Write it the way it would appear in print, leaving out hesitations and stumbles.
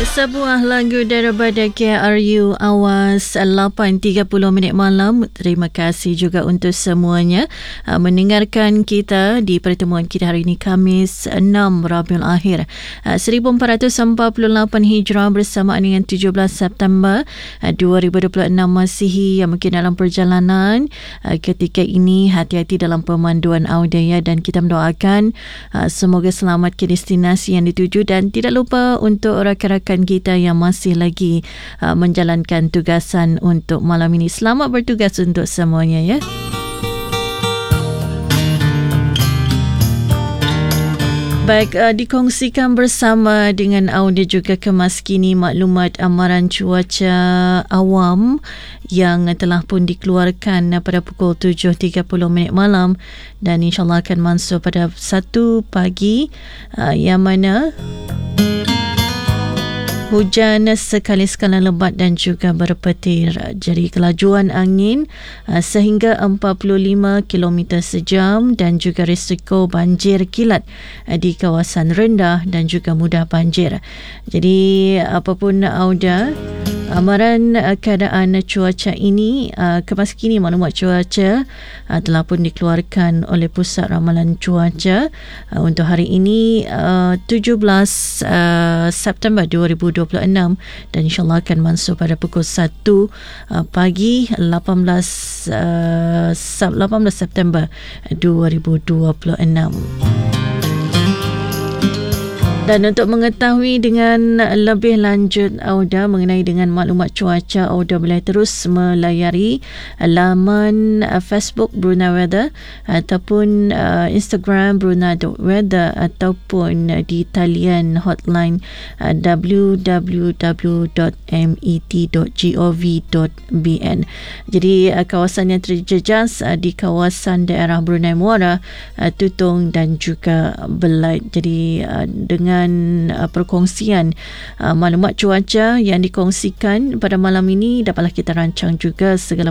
Sebuah lagu daripada KRU Awas 8.30 malam. Terima kasih juga untuk semuanya mendengarkan kita di pertemuan kita hari ini Khamis 6 Rabiul Akhir 1448 Hijrah bersamaan dengan 17 September 2026 Masihi yang mungkin dalam perjalanan ketika ini. Hati-hati dalam pemanduan audio dan kita mendoakan semoga selamat ke destinasi yang dituju dan tidak lupa untuk rakan-rakan kita yang masih lagi menjalankan tugasan untuk malam ini. Selamat bertugas untuk semuanya ya. Baik, dikongsikan bersama dengan audio juga kemas kini maklumat amaran cuaca awam yang telah pun dikeluarkan pada pukul 7.30 malam dan insyaAllah akan masuk pada 1 pagi yang mana hujan sekali-sekala lebat dan juga berpetir. Jadi kelajuan angin sehingga 45 km sejam dan juga risiko banjir kilat di kawasan rendah dan juga mudah banjir. Jadi apapun Auda, amaran keadaan cuaca ini, kemas kini maklumat cuaca telah pun dikeluarkan oleh Pusat Ramalan Cuaca untuk hari ini 17 September 2026 dan insyaAllah akan masuk pada pukul 1 pagi 18 September 2026. Dan untuk mengetahui dengan lebih lanjut Auda mengenai dengan maklumat cuaca, Auda boleh terus melayari laman Facebook Brunei Weather ataupun Instagram brunei.weather ataupun di talian hotline www.met.gov.bn. Jadi kawasan yang terjejas di kawasan daerah Brunei Muara, Tutong dan juga Belait. Jadi dengan perkongsian maklumat cuaca yang dikongsikan pada malam ini, dapatlah kita rancang juga segala